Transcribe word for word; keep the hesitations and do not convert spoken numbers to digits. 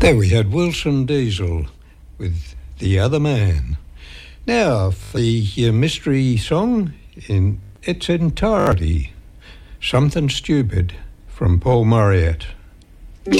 There we had Wilson Diesel with The Other Man. Now for the uh, mystery song in its entirety, Something Stupid from Paul Marriott.